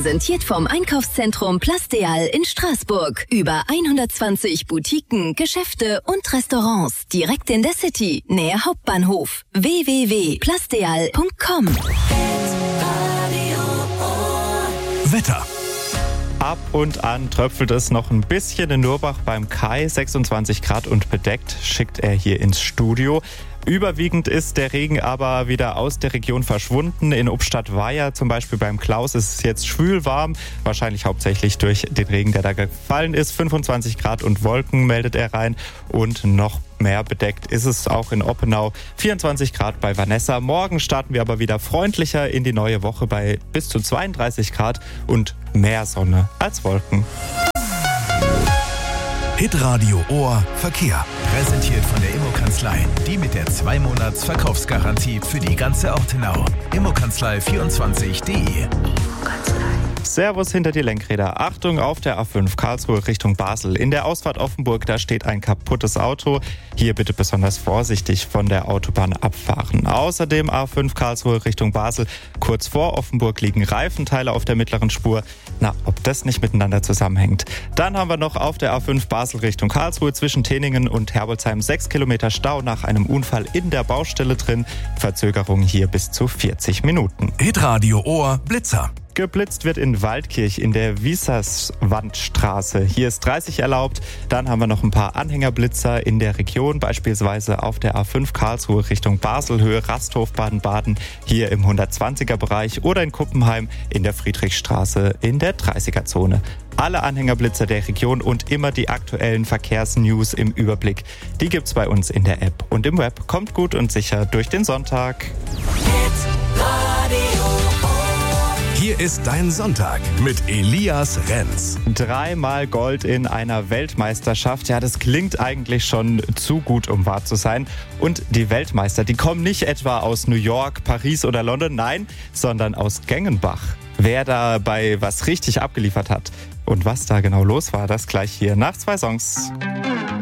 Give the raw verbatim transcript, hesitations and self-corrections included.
Präsentiert vom Einkaufszentrum Plasteal in Straßburg. Über hundertzwanzig Boutiquen, Geschäfte und Restaurants. Direkt in der City, näher Hauptbahnhof. w w w punkt plasteal punkt com. Wetter. Ab und an tröpfelt es noch ein bisschen in Nurbach beim Kai. sechsundzwanzig Grad und bedeckt schickt er hier ins Studio. Überwiegend ist der Regen aber wieder aus der Region verschwunden. In Ubstadt-Weiher, zum Beispiel beim Klaus, ist es jetzt schwül warm. Wahrscheinlich hauptsächlich durch den Regen, der da gefallen ist. fünfundzwanzig Grad und Wolken meldet er rein. Und noch mehr bedeckt ist es auch in Oppenau. vierundzwanzig Grad bei Vanessa. Morgen starten wir aber wieder freundlicher in die neue Woche bei bis zu zweiunddreißig Grad und mehr Sonne als Wolken. Hitradio Ohr Verkehr. Präsentiert von der Immo-Kanzlei. Die mit der zwei Monats Verkaufsgarantie für die ganze Ortenau. Immo-Kanzlei vierundzwanzig punkt de. Servus hinter die Lenkräder. Achtung auf der A fünf Karlsruhe Richtung Basel. In der Ausfahrt Offenburg, da steht ein kaputtes Auto. Hier bitte besonders vorsichtig von der Autobahn abfahren. Außerdem A fünf Karlsruhe Richtung Basel. Kurz vor Offenburg liegen Reifenteile auf der mittleren Spur. Na, ob das nicht miteinander zusammenhängt. Dann haben wir noch auf der A fünf Basel Richtung Karlsruhe zwischen Teningen und Herbolzheim sechs Kilometer Stau nach einem Unfall in der Baustelle drin. Verzögerung hier bis zu vierzig Minuten. Hitradio Ohr Blitzer. Geblitzt wird in Waldkirch in der Wieserswandstraße. Hier ist dreißig erlaubt. Dann haben wir noch ein paar Anhängerblitzer in der Region, beispielsweise auf der A fünf Karlsruhe Richtung Baselhöhe, Rasthof, Baden-Baden, hier im hundertzwanziger Bereich oder in Kuppenheim in der Friedrichstraße in der dreißiger Zone. Alle Anhängerblitzer der Region und immer die aktuellen Verkehrsnews im Überblick, die gibt's bei uns in der App und im Web. Kommt gut und sicher durch den Sonntag. Hier ist dein Sonntag mit Elias Renz. Dreimal Gold in einer Weltmeisterschaft. Ja, das klingt eigentlich schon zu gut, um wahr zu sein. Und die Weltmeister, die kommen nicht etwa aus New York, Paris oder London, nein, sondern aus Gengenbach. Wer dabei was richtig abgeliefert hat und was da genau los war, das gleich hier nach zwei Songs.